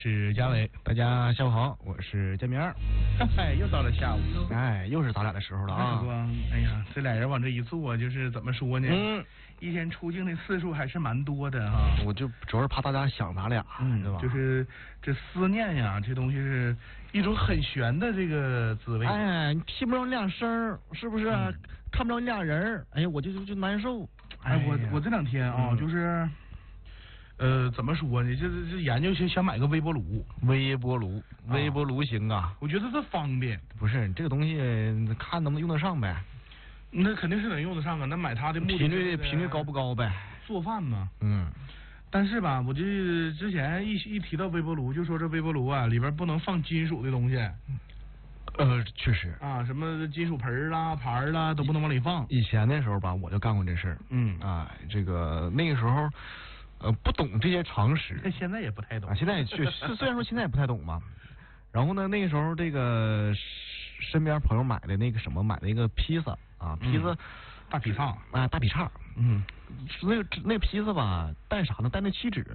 是嘉伟，大家下午好，我是佳明儿。 哎，又到了下午， 哎，又是咱俩的时候了啊！ 哎呀，这俩人往这一坐，就是怎么说呢？一天出镜的次数还是蛮多的哈。 我就主要是怕大家想咱俩，对吧？ 就是这思念呀，这东西是一种很玄的这个滋味。 哎，你听不着你俩声，是不是？看不着你俩人，哎呀，我就难受。 哎，我这两天啊，就是。怎么说呢？这研究想买个微波炉。微波炉行啊？我觉得它方便。 不是这个东西，看能不能用得上呗？ 那肯定是能用得上啊。那买它的目的频率高不高呗？ 做饭嘛。但是吧，我就之前一提到微波炉，就说这微波炉啊里边不能放金属的东西。 确实啊，什么金属盆啦、盘啦都不能往里放。 以前的时候吧，我就干过这事儿。这个那个时候。不懂这些常识， 现在也不太懂。 现在也确实，虽然说现在也不太懂嘛。然后呢，那个时候这个身边朋友买的那个什么，买的一个披萨啊， 大劈叉啊，大劈叉。那披萨吧，带啥呢？带那锡纸。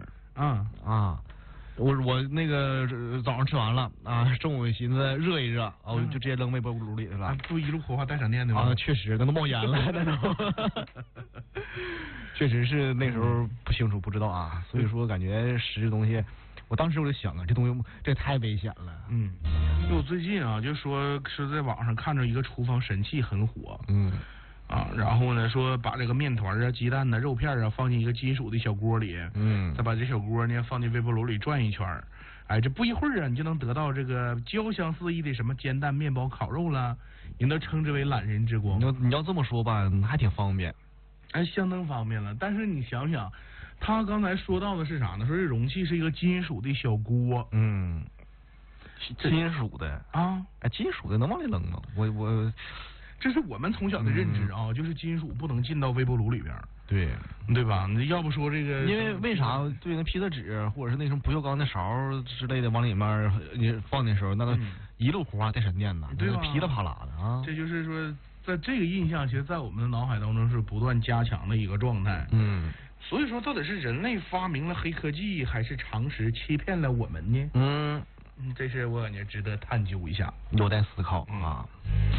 我那个早上吃完了啊，中午寻思热一热，我就直接扔微波炉里去了。 不一路火花带闪电的吗？ 啊，确实，那都冒烟了，那都。确实是那时候不清楚不知道啊，所以说感觉这东西，我当时我就想啊，这东西这太危险了。 因为我最近啊就说是在网上看着一个厨房神器很火。然后呢说把这个面团啊、鸡蛋啊、肉片啊放进一个金属的小锅里，再把这小锅呢放进微波炉里转一圈，哎，这不一会儿啊，你就能得到这个焦香四溢的什么煎蛋、面包、烤肉啦，人都称之为懒人之光。 你要这么说吧，还挺方便。 哎，相当方便了。但是你想想，他刚才说到的是啥呢？说这容器是一个金属的小锅。 金属的啊？哎，金属的能往里扔吗？我。 这是我们从小的认知啊，就是金属不能进到微波炉里边。对吧？你要不说这个， 因为啥？对，那披萨纸或者是那什么不锈钢的勺之类的往里面你放的时候，那个一路火花带闪电的， 对吧？ 噼里啪啦的啊。 这就是说，在这个印象，其实，在我们的脑海当中是不断加强的一个状态。所以说，到底是人类发明了黑科技，还是常识欺骗了我们呢？这是我感觉值得探究一下， 有待思考啊。